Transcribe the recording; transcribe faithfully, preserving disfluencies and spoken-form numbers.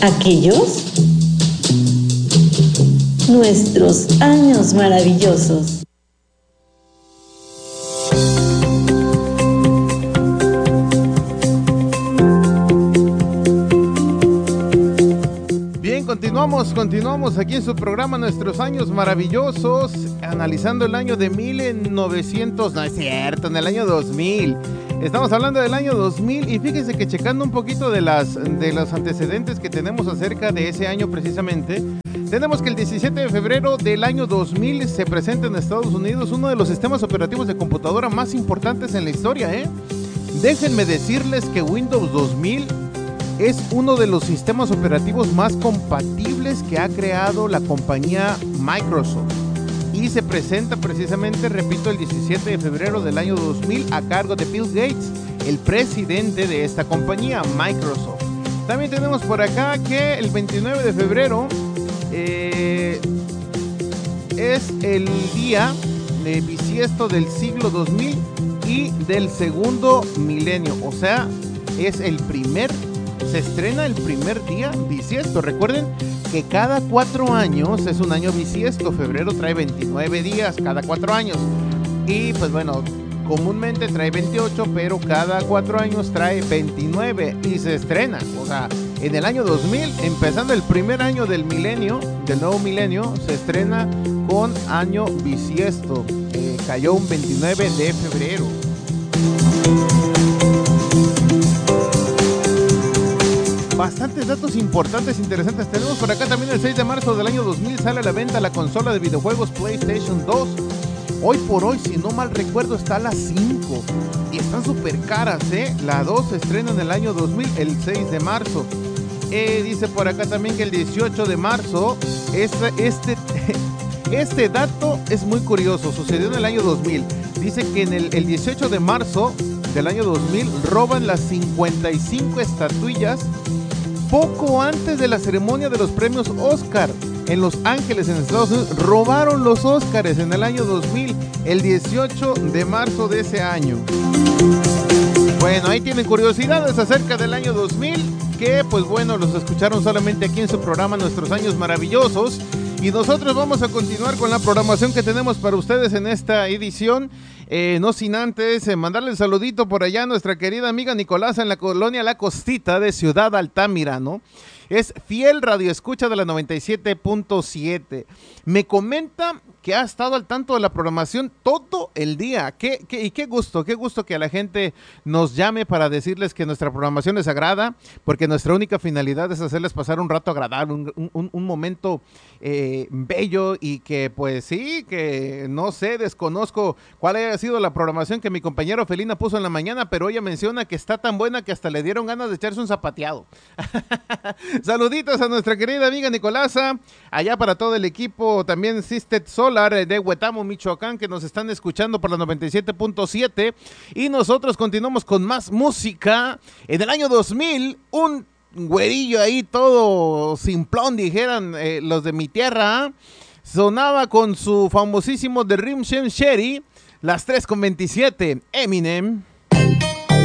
Aquellos, nuestros años maravillosos. Bien, continuamos, continuamos aquí en su programa Nuestros Años Maravillosos, analizando el año de mil novecientos, no es cierto, en el año dos mil. Estamos hablando del año dos mil y fíjense que checando un poquito de, las, de los antecedentes que tenemos acerca de ese año precisamente, tenemos que el diecisiete de febrero del año dos mil se presenta en Estados Unidos uno de los sistemas operativos de computadora más importantes en la historia, ¿eh? Déjenme decirles que Windows dos mil es uno de los sistemas operativos más compatibles que ha creado la compañía Microsoft. Y se presenta precisamente, repito, el diecisiete de febrero del año dos mil a cargo de Bill Gates, el presidente de esta compañía, Microsoft. También tenemos por acá que el veintinueve de febrero eh, es el día de bisiesto del siglo dos mil y del segundo milenio. O sea, es el primer, se estrena el primer día bisiesto. Recuerden que cada cuatro años es un año bisiesto. Febrero trae veintinueve días cada cuatro años. Y pues bueno, comúnmente trae veintiocho, pero cada cuatro años trae veintinueve y se estrena. O sea, en el año dos mil, empezando el primer año del milenio, del nuevo milenio, se estrena con año bisiesto. Eh, cayó un veintinueve de febrero. Bastantes datos importantes, interesantes. Tenemos por acá también el seis de marzo del año dos mil sale a la venta la consola de videojuegos PlayStation dos. Hoy por hoy, si no mal recuerdo, está la cinco. Y están súper caras, ¿eh? La dos se estrena en el año dos mil, el seis de marzo. Eh, dice por acá también que el dieciocho de marzo, este, este, este dato es muy curioso, sucedió en el año dos mil. Dice que en el, el dieciocho de marzo del año dos mil roban las cincuenta y cinco estatuillas poco antes de la ceremonia de los premios Oscar en Los Ángeles, en Estados Unidos. Robaron los Oscars en el año dos mil, el dieciocho de marzo de ese año. Bueno, ahí tienen curiosidades acerca del año dos mil, que pues bueno, los escucharon solamente aquí en su programa Nuestros Años Maravillosos. Y nosotros vamos a continuar con la programación que tenemos para ustedes en esta edición. Eh, no sin antes eh, mandarle un saludito por allá a nuestra querida amiga Nicolasa en la colonia La Costita de Ciudad Altamira, ¿no? Es fiel radioescucha de la noventa y siete punto siete. Me comenta que ha estado al tanto de la programación todo el día. ¿Qué, qué, y qué gusto, qué gusto que a la gente nos llame para decirles que nuestra programación les agrada, porque nuestra única finalidad es hacerles pasar un rato agradable, un, un, un momento eh, bello, y que pues sí, que no sé, desconozco cuál haya sido la programación que mi compañero Felina puso en la mañana, pero ella menciona que está tan buena que hasta le dieron ganas de echarse un zapateado. Saluditos a nuestra querida amiga Nicolasa, allá para todo el equipo, también Sistet Solar de Huetamo, Michoacán, que nos están escuchando por la noventa y siete punto siete, y nosotros continuamos con más música. En el año dos mil, un güerillo ahí todo simplón, dijeran eh, los de mi tierra, ¿eh? Sonaba con su famosísimo The Rim Shem Shady, las tres con veintisiete, Eminem.